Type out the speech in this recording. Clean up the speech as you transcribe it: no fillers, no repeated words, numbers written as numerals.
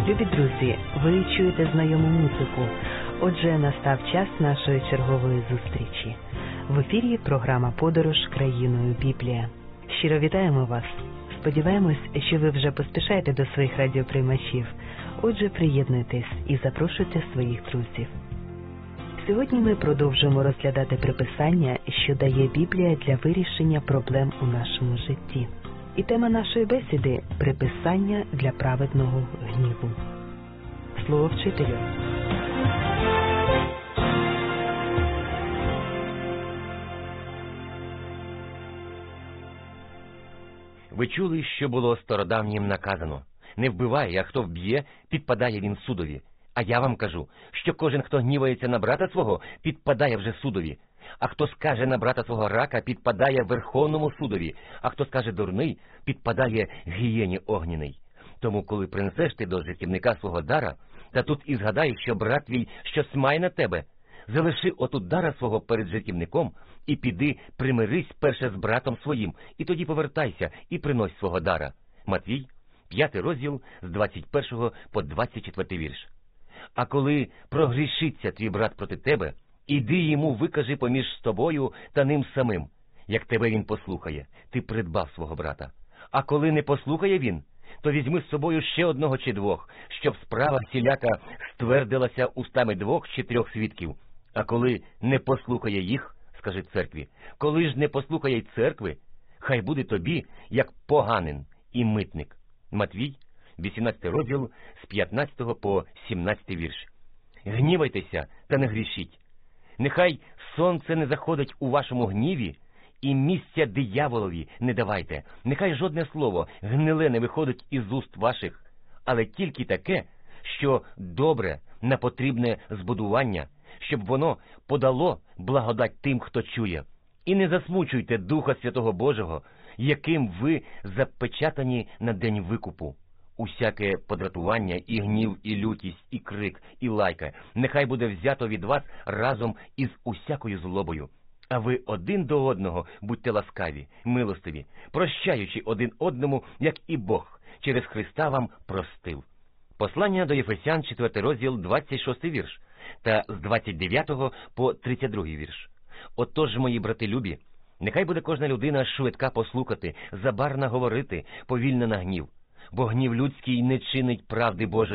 Любі друзі, ви чуєте знайому музику. Отже, настав час нашої чергової зустрічі. В ефірі програма «Подорож країною Біблія». Щиро вітаємо вас. Сподіваємось, що ви вже поспішаєте до своїх радіоприймачів. Отже, приєднуйтесь і запрошуйте своїх друзів. Сьогодні ми продовжуємо розглядати приписання, що дає Біблія для вирішення проблем у нашому житті. І тема нашої бесіди – приписання для праведного гніву. Слово вчителю. Ви чули, що було стародавнім наказано: не вбивай, а хто вб'є, підпадає він судові. А я вам кажу, що кожен, хто гнівається на брата свого, підпадає вже судові. А хто скаже на брата свого рака, підпадає Верховному судові. А хто скаже дурний, підпадає гієні огняній. Тому, коли принесеш ти до жертівника свого дара, та тут і згадаєш, що брат твій щось має на тебе, залиши отут дара свого перед жертівником і піди примирись перше з братом своїм, і тоді повертайся і принось свого дара. Матвій, 5 розділ, з 21 по 24 вірш. А коли прогрішиться твій брат проти тебе, іди йому викажи поміж тобою та ним самим. Як тебе він послухає, ти придбав свого брата. А коли не послухає він, то візьми з собою ще одного чи двох, щоб справа всіляка ствердилася устами 2 чи 3 свідків. А коли не послухає їх, скажи церкві, коли ж не послухає й церкви, хай буде тобі, як поганин і митник. Матвій, 18 розділ, з 15 по 17 вірш. Гнівайтеся та не грішіть. Нехай сонце не заходить у вашому гніві, і місця дияволові не давайте. Нехай жодне слово гниле не виходить із уст ваших, але тільки таке, що добре на потрібне збудування, щоб воно подало благодать тим, хто чує. І не засмучуйте Духа Святого Божого, яким ви запечатані на день викупу. Усяке подратування, і гнів, і лютість, і крик, і лайка нехай буде взято від вас разом із усякою злобою. А ви один до одного будьте ласкаві, милостиві, прощаючи один одному, як і Бог через Христа вам простив. Послання до Єфесян, 4 розділ, 26 вірш, та з 29 по 32 вірш. Отож, мої брати любі, нехай буде кожна людина швидка послухати, забарна говорити, повільна на гнів. Бо гнів людський не чинить правди Божої.